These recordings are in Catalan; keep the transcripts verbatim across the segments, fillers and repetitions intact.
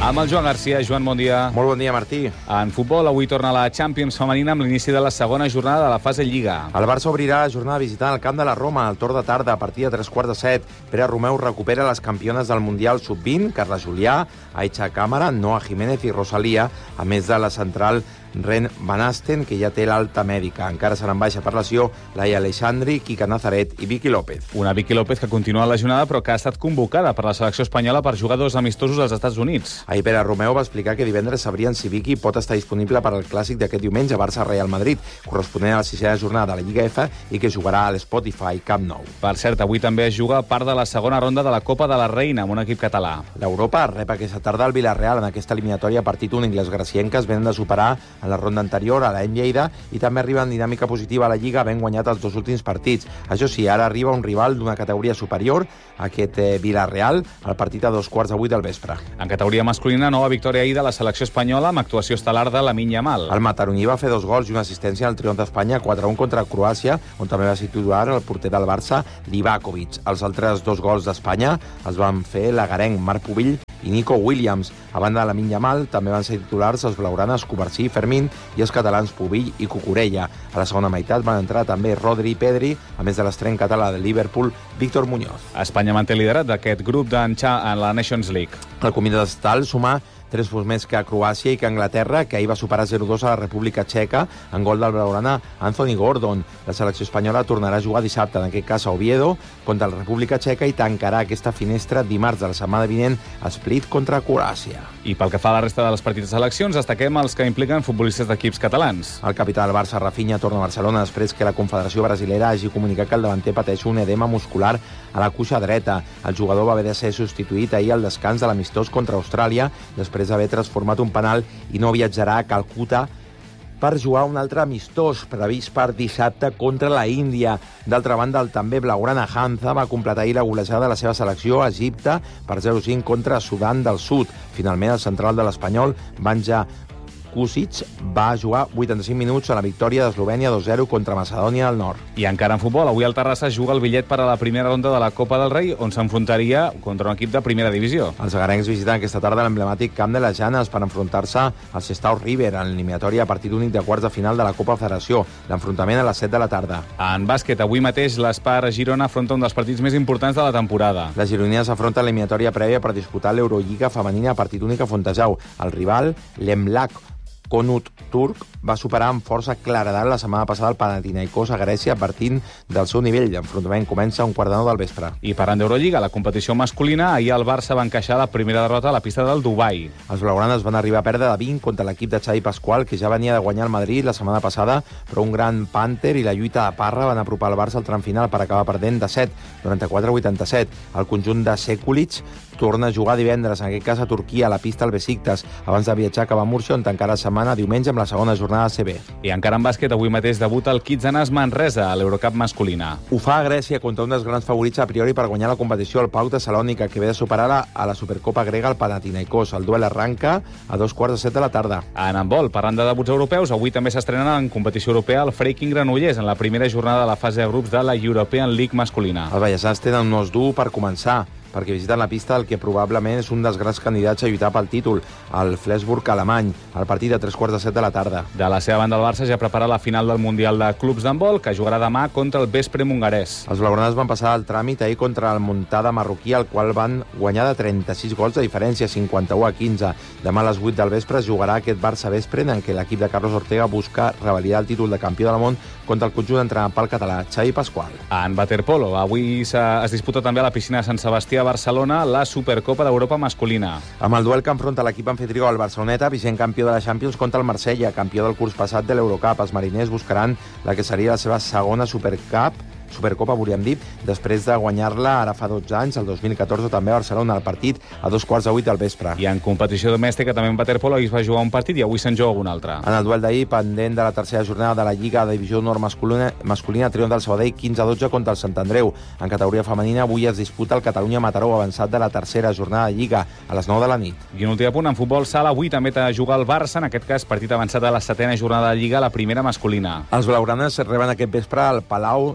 Amb el Joan Garcia. Joan, bon dia. Molt bon dia, Martí. En futbol, avui torna la Champions femenina amb l'inici de la segona jornada de la fase Lliga. El Barça obrirà jornada visitant al camp de la Roma al torn de tarda a partir de tres quarts de set. Pere Romeu recupera les campiones del Mundial sub vint, Carla Julià, Aicha Cámara, Noa Jiménez i Rosalía, a més de la central Ren Van Asten, que ja té l'alta mèdica. Encara seran baixa per lesió Laia Aleixandri, Quica Nazaret i Vicky López. Una Vicky López que continua lesionada però que ha estat convocada per la selecció espanyola per jugar dos amistosos als Estats Units. Ahir Pere Romeu va explicar que divendres sabrien si Vicky pot estar disponible per al clàssic d'aquest diumenge Barça-Real Madrid, corresponent a la sisena jornada de la Lliga F i que jugarà a l'Spotify Camp Nou. Per cert, avui també es juga part de la segona ronda de la Copa de la Reina amb un equip català. L'Europa rep aquesta tarda el Villarreal en aquesta eliminatòria partit únic. Les gracienques venen de superar en la ronda anterior a l'Any Lleida i també arriba en dinàmica positiva a la Lliga, havent guanyat els dos últims partits. Això sí, ara arriba un rival d'una categoria superior, aquest eh, Villarreal, al partit a dos quarts de vuit del vespre. En categoria masculina, nova victòria ahir de la selecció espanyola amb actuació estel·lar de Lamine Yamal. El mataroní va fer dos gols i una assistència al triomf d'Espanya quatre a un contra Croàcia, on també va ser titular el porter del Barça, Livakovic. Els altres dos gols d'Espanya els van fer l'agarenc Marc Pubill i Nico Williams. A banda de Lamine Yamal, també van ser titulars els blaugranes Covarsí, Fermín i els catalans Pubill i Cucurella. A la segona meitat van entrar també Rodri i Pedri, a més de l'estreny català de Liverpool, Víctor Muñoz. Espanya manté liderat d'aquest grup d'enxà en la Nations League. El comitè estatal suma tres punts més que Croàcia i que Anglaterra, que ahir va superar zero dos a la República Txeca en gol del blaugrana Anthony Gordon. La selecció espanyola tornarà a jugar dissabte, en aquest cas a Oviedo, contra la República Txeca i tancarà aquesta finestra dimarts de la setmana vinent a Split contra Croàcia. I pel que fa a la resta de les partits de seleccions, destaquem els que impliquen futbolistes d'equips catalans. El capità del Barça, Rafinha, torna a Barcelona després que la Confederació Brasilera hagi comunicat que el davanter pateix un edema muscular a la cuixa dreta. El jugador va haver de ser substituït ahir al descans de l'amistós contra Austràlia, després d'haver transformat un penal i no viatjarà a Calcuta per jugar un altre amistós previst per dissabte contra la Índia. D'altra banda, el també blaugrana Hamza va completar ahir la golejada de la seva selecció a Egipte per zero cinc contra Sudan del Sud. Finalment, el central de l'Espanyol, Banja Kusic, va jugar vuitanta-cinc minuts a la victòria d'Eslovènia dos zero contra Macedònia del Nord. I encara en futbol, avui el Terrassa juga el bitllet per a la primera ronda de la Copa del Rei, on s'enfrontaria contra un equip de primera divisió. Els agarencs visiten aquesta tarda l'emblemàtic Camp de les Llanes per enfrontar-se al Sestao River en l'eliminatòria a partit únic de quarts de final de la Copa Federació. L'enfrontament a les set de la tarda. En bàsquet, avui mateix l'Espar Girona afronta un dels partits més importants de la temporada. Les gironines s'afronten l'eliminatòria prèvia per disputar l'Eurolliga femenina a partit únic a Fontejau. El rival, l'Emlak Konut turc, va superar amb força claredat la setmana passada el Panathinaikos a Grècia, advertint del seu nivell. L'enfrontament comença a un quart de nou del vespre. I parlant d'Eurolliga, la competició masculina, ahir el Barça va encaixar la primera derrota a la pista del Dubai. Els blaugranes van arribar a perdre de vint contra l'equip de Xavi Pasqual, que ja venia de guanyar el Madrid la setmana passada, però un gran pànter i la lluita de Parra van apropar el Barça al tram final per acabar perdent de set, noranta-quatre a vuitanta-set. El conjunt de Sekulic torna a jugar divendres, en aquest cas a Turquia, a la pista al Besiktas, abans de viatjar cap a Múrcia, on tancarà la setmana diumenge amb la segona jornada A C B. I encara en bàsquet, avui mateix debuta el Kitzanas Manresa a l'Eurocup masculina. Ho fa a Grècia contra un dels grans favorits a priori per guanyar la competició, el P A O K de Salònica, que ve de superar a la Supercopa grega el Panathinaikos. El duel arranca a dos quarts de set de la tarda. En handbol, parlant de debuts europeus, avui també s'estrenen en competició europea el Freiking Granollers en la primera jornada de la fase de grups de la European League masculina. Els ballesans tenen un os dur per començar, perquè visiten la pista del que probablement és un dels grans candidats a lluitar pel títol, el Flensburg alemany, al partit a tres quarts de set de la tarda. De la seva banda, el Barça ja prepara la final del Mundial de Clubs d'handbol, que jugarà demà contra el Veszprém hongarès. Els blaugranes van passar el tràmit ahir contra el Montcada marroquí, al qual van guanyar de trenta-sis gols de diferència, cinquanta-u a quinze. Demà a les vuit del vespre es jugarà aquest Barça-Veszprém, en què l'equip de Carlos Ortega busca revalidar el títol de campió del món contra el conjunt entrenat pel català Xavi Pasqual. En waterpolo, avui es disputa també a la piscina de Sant Sebastià a Barcelona la Supercopa d'Europa masculina. Amb el duel que enfronta l'equip anfitrió al Barceloneta, vigent campió de la Champions, contra el Marsella, campió del curs passat de l'Eurocup. Els mariners buscaran la que seria la seva segona Supercup, Supercopa, volíem dir, després de guanyar-la ara fa dotze anys, el dos mil catorze, també a Barcelona, el partit a dos quarts de vuit del vespre. I en competició domèstica, també en waterpolo, ahir es va jugar un partit i avui se'n juga un altre. En el duel d'ahir, pendent de la tercera jornada de la Lliga de Divisió Nord masculina, masculina triomf del Sabadell quinze a dotze contra el Sant Andreu. En categoria femenina, avui es disputa el Catalunya-Mataró, avançat de la tercera jornada de Lliga, a les nou de la nit. I un últim punt, en futbol sala, avui també t'ha de jugar el Barça, en aquest cas partit avançat de la setena jornada de Lliga, la primera masculina. Els blaugranes reben aquest vespre al Palau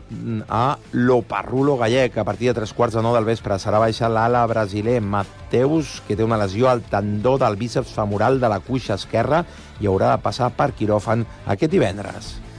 a l'Oparrulo gallec. A partir de tres quarts de nou del vespre serà baixa l'ala brasiler Mateus, que té una lesió al tendó del bíceps femoral de la cuixa esquerra i haurà de passar per quiròfan aquest divendres.